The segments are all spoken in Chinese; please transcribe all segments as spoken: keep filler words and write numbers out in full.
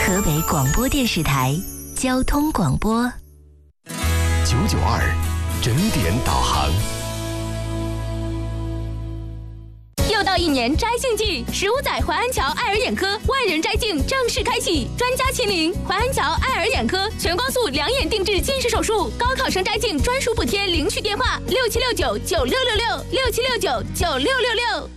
河北广播电视台交通广播九九二整点导航。 又到一年摘镜季，十五载淮安桥爱尔眼科万人摘镜正式开启，专家亲临，淮安桥爱尔眼科全光速两眼定制近视手术，高考生摘镜专属补贴领取电话：六七六九九六六六六七六九九六六六。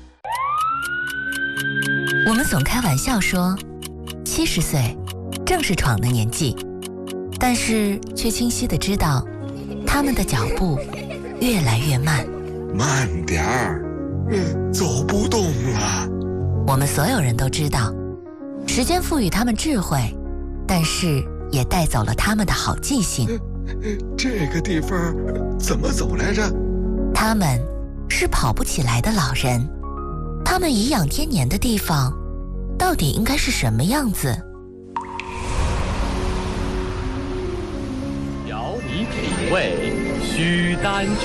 我们总开玩笑说，七十岁正是闯的年纪，但是却清晰地知道，他们的脚步越来越慢。 慢点儿，嗯，走不动了。 我们所有人都知道，时间赋予他们智慧，但是也带走了他们的好记性。 这个地方怎么走来着？ 他们是跑不起来的老人，他们颐养天年的地方，到底应该是什么样子？ 调你品味，须担曲。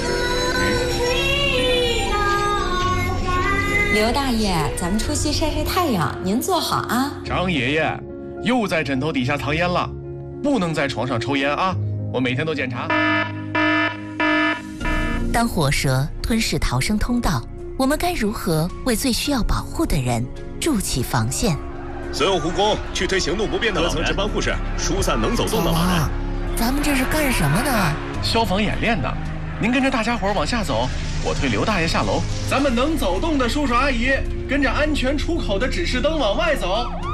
刘大爷，咱们出去晒晒太阳，您坐好啊。 张爷爷，又在枕头底下藏烟了，不能在床上抽烟啊！我每天都检查。 当火蛇吞噬逃生通道，我们该如何为最需要保护的人筑起防线？ 所有护工去推行动不便的老人，各层值班护士疏散能走动的老人。 咱们这是干什么呢？ 消防演练呢。您跟着大家伙往下走，我推刘大爷下楼。咱们能走动的叔叔阿姨跟着安全出口的指示灯往外走。